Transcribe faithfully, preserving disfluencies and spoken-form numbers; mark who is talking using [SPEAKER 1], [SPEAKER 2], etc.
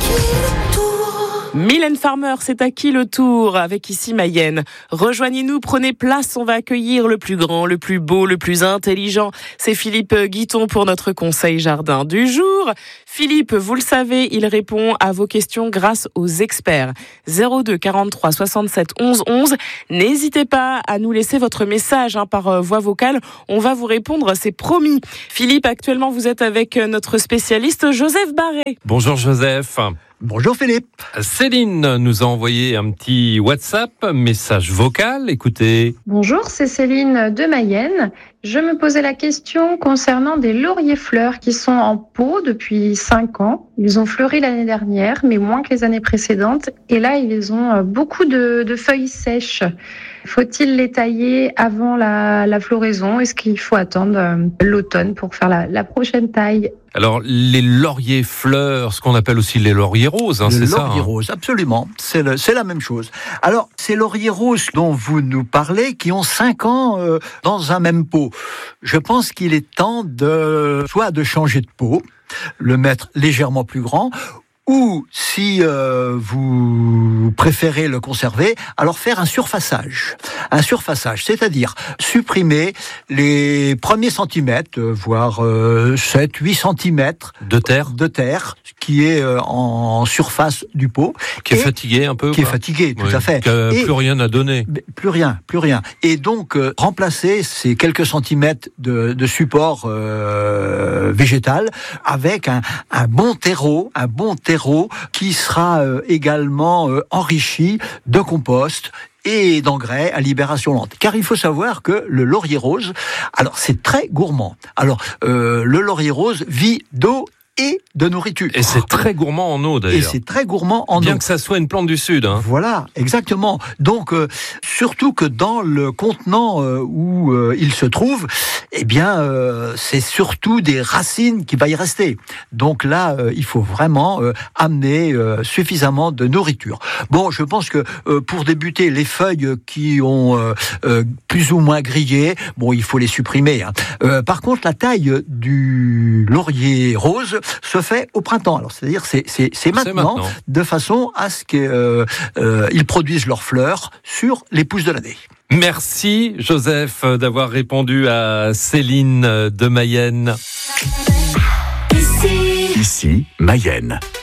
[SPEAKER 1] Mylène Farmer, c'est à qui le tour avec ici Mayenne. Rejoignez-nous, prenez place, on va accueillir le plus grand, le plus beau, le plus intelligent. C'est Philippe Guiton pour notre conseil jardin du jour. Philippe, vous le savez, il répond à vos questions grâce aux experts. zéro deux quarante-trois soixante-sept onze onze. N'hésitez pas à nous laisser votre message hein, par voix vocale. On va vous répondre, c'est promis. Philippe, actuellement vous êtes avec notre spécialiste Joseph Barré.
[SPEAKER 2] Bonjour Joseph.
[SPEAKER 3] Bonjour Philippe.
[SPEAKER 2] Céline nous a envoyé un petit WhatsApp, message vocal, écoutez.
[SPEAKER 4] Bonjour, c'est Céline de Mayenne. Je me posais la question concernant des lauriers fleurs qui sont en pot depuis cinq ans. Ils ont fleuri l'année dernière, mais moins que les années précédentes. Et là, ils ont beaucoup de, de feuilles sèches. Faut-il les tailler avant la, la floraison ? Est-ce qu'il faut attendre euh, l'automne pour faire la, la prochaine taille ?
[SPEAKER 2] Alors, les lauriers fleurs, ce qu'on appelle aussi les lauriers roses, hein,
[SPEAKER 3] le
[SPEAKER 2] c'est ça.
[SPEAKER 3] Le laurier rose, absolument, c'est, le, c'est la même chose. Alors, ces lauriers roses dont vous nous parlez, qui ont cinq ans euh, dans un même pot, je pense qu'il est temps de soit de changer de pot, le mettre légèrement plus grand, ou si euh, vous préférez le conserver, alors faire un surfaçage. Un surfaçage, c'est-à-dire supprimer les premiers centimètres, voire euh, sept huit centimètres
[SPEAKER 2] de terre,
[SPEAKER 3] de terre qui est euh, en surface du pot.
[SPEAKER 2] Qui est fatigué un peu.
[SPEAKER 3] Qui
[SPEAKER 2] quoi.
[SPEAKER 3] est fatigué, tout
[SPEAKER 2] oui,
[SPEAKER 3] à fait.
[SPEAKER 2] Qui n'a
[SPEAKER 3] et,
[SPEAKER 2] plus rien à donner.
[SPEAKER 3] Plus rien, plus rien. Et donc, euh, remplacer ces quelques centimètres de, de support euh, végétal avec un, un bon terreau, un bon terreau qui sera euh, également euh, enrichi de compost et d'engrais à libération lente. Car il faut savoir que le laurier rose, alors c'est très gourmand. Alors, euh, le laurier rose vit d'eau et de nourriture.
[SPEAKER 2] Et c'est très gourmand en eau d'ailleurs.
[SPEAKER 3] Et c'est très gourmand en eau.
[SPEAKER 2] Bien que ça soit une plante du Sud. Hein.
[SPEAKER 3] Voilà, exactement. Donc, euh, surtout que dans le contenant euh, où euh, il se trouve, eh bien, euh, c'est surtout des racines qui va y rester. Donc là, euh, il faut vraiment euh, amener euh, suffisamment de nourriture. Bon, je pense que euh, pour débuter, les feuilles qui ont euh, euh, plus ou moins grillé, bon, il faut les supprimer. Hein. Euh, par contre, la taille du laurier rose se fait au printemps. Alors, c'est-à-dire, c'est, c'est, c'est, maintenant, c'est maintenant, de façon à ce qu'ils euh, euh, produisent leurs fleurs sur les pousses de l'année.
[SPEAKER 2] Merci Joseph d'avoir répondu à Céline de Mayenne.
[SPEAKER 5] Ici, Ici Mayenne.